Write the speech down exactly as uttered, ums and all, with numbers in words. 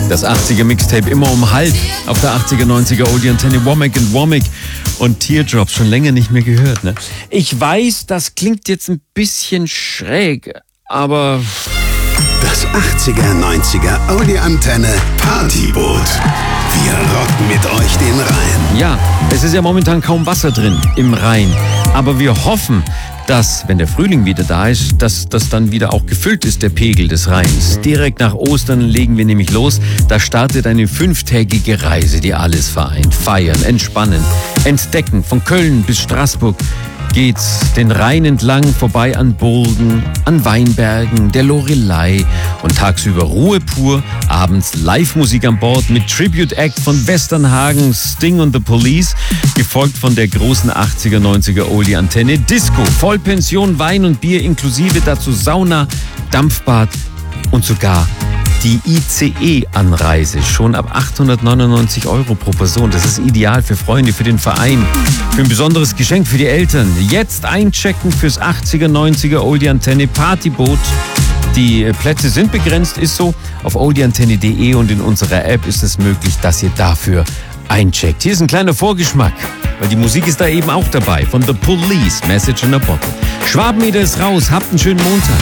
Das achtziger Mixtape immer um halb auf der achtziger, neunziger Oldie Antenne. Womack and Womack und Teardrops. Schon länger nicht mehr gehört, ne? Ich weiß, das klingt jetzt ein bisschen schräg, aber... Das achtziger, neunziger Oldie Antenne Partyboot. Wir rocken mit euch den Rhein. Ja, es ist ja momentan kaum Wasser drin im Rhein. Aber wir hoffen, dass, wenn der Frühling wieder da ist, dass das dann wieder auch gefüllt ist, der Pegel des Rheins. Direkt nach Ostern legen wir nämlich los. Da startet eine fünftägige Reise, die alles vereint. Feiern, entspannen, entdecken. Von Köln bis Straßburg geht's den Rhein entlang, vorbei an Burgen, an Weinbergen, der Loreley und tagsüber Ruhe pur, abends Live-Musik an Bord mit Tribute-Act von Westernhagen, Sting und The Police, gefolgt von der großen achtziger, neunziger Oldie Antenne Disco, Vollpension, Wein und Bier inklusive, dazu Sauna, Dampfbad und sogar die I C E-Anreise schon ab achthundertneunundneunzig Euro pro Person. Das ist ideal für Freunde, für den Verein, für ein besonderes Geschenk für die Eltern. Jetzt einchecken fürs achtziger, neunziger Oldie Antenne Partyboot. Die Plätze sind begrenzt, ist so. Auf oldie antenne punkt de und in unserer App ist es möglich, dass ihr dafür eincheckt. Hier ist ein kleiner Vorgeschmack, weil die Musik ist da eben auch dabei. Von The Police, Message in a Bottle. Schwabenmeter ist raus, habt einen schönen Montag.